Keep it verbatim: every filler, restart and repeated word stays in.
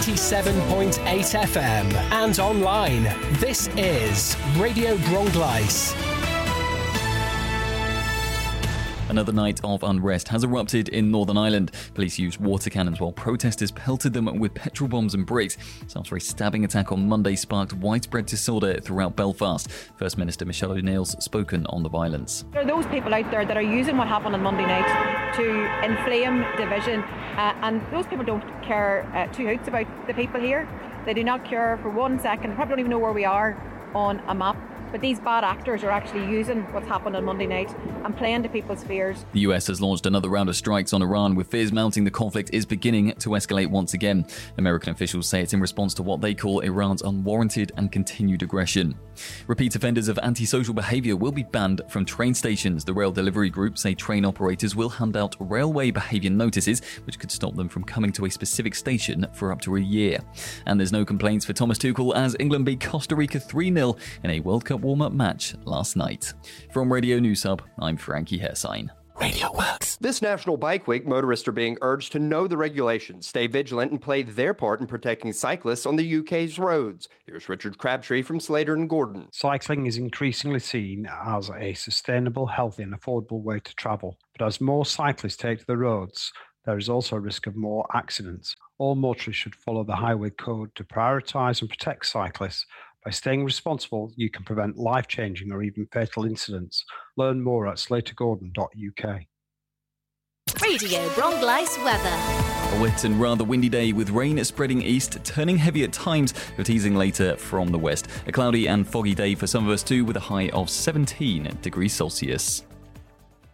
ninety-seven point eight F M and online. This is Radio Bronglais. Another night of unrest has erupted in Northern Ireland. Police used water cannons while protesters pelted them with petrol bombs and bricks. After a stabbing attack on Monday sparked widespread disorder throughout Belfast. First Minister Michelle O'Neill's spoken on the violence. There are those people out there that are using what happened on Monday night to inflame division, uh, and those people don't care uh, two hoots about the people here. They do not care for one second, they probably don't even know where we are on a map. But these bad actors are actually using what's happened on Monday night and playing to people's fears. The U S has launched another round of strikes on Iran, with fears mounting the conflict is beginning to escalate once again. American officials say it's in response to what they call Iran's unwarranted and continued aggression. Repeat offenders of antisocial behaviour will be banned from train stations. The rail delivery group say train operators will hand out railway behaviour notices, which could stop them from coming to a specific station for up to a year. And there's no complaints for Thomas Tuchel as England beat Costa Rica three nil in a World Cup warm-up match last night. From Radio News Hub, I'm Frankie Hersign. Radio Works. This National Bike Week, motorists are being urged to know the regulations, stay vigilant, and play their part in protecting cyclists on the U K's roads. Here's Richard Crabtree from Slater and Gordon. Cycling is increasingly seen as a sustainable, healthy and affordable way to travel. But as more cyclists take to the roads, there is also a risk of more accidents. All motorists should follow the highway code to prioritise and protect cyclists. By staying responsible, you can prevent life-changing or even fatal incidents. Learn more at slater gordon dot U K. Radio Bronglais weather. A wet and rather windy day with rain spreading east, turning heavy at times, but easing later from the west. A cloudy and foggy day for some of us too, with a high of seventeen degrees Celsius.